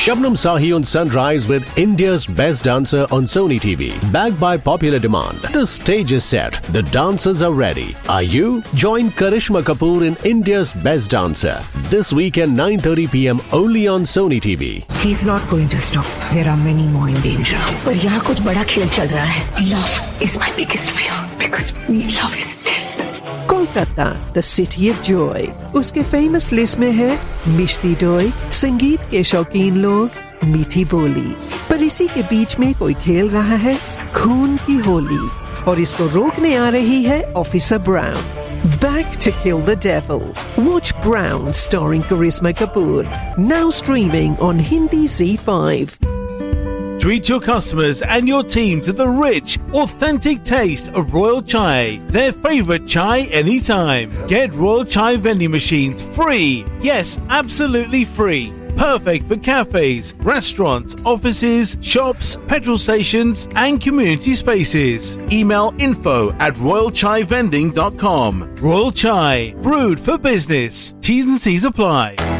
Shabnam Sahi on Sunrise with India's Best Dancer on Sony TV. Backed by popular demand. The stage is set. The dancers are ready. Are you? Join Karishma Kapoor in India's Best Dancer. This weekend 9:30 p.m. only on Sony TV. He's not going to stop. There are many more in danger. पर यहाँ कुछ बड़ा खेल चल रहा है. Love is my biggest fear because we love his death. Kolkata, the city of joy. उसके famous list में है मिष्टी दोई, संगीत के शौकीन लोग, मीठी बोली. पर इसी के बीच में कोई खेल रहा है खून की होली और इसको रोकने आ रही है officer brown. Back to kill the devil. Watch Brown starring Karisma Kapoor. Now streaming on Hindi Z5. Treat your customers and your team to the rich, authentic taste of Royal Chai, their favourite chai anytime. Get Royal Chai vending machines free. Yes, absolutely free. Perfect for cafes, restaurants, offices, shops, petrol stations and community spaces. Email info@royalchaivending.com. Royal Chai, brewed for business. T's and C's apply.